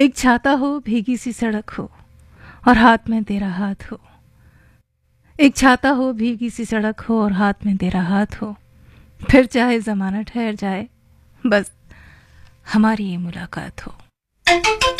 एक छाता हो, भीगी सी सड़क हो और हाथ में तेरा हाथ हो। एक छाता हो, भीगी सी सड़क हो और हाथ में तेरा हाथ हो। फिर चाहे ज़माना ठहर जाए, बस हमारी ये मुलाकात हो।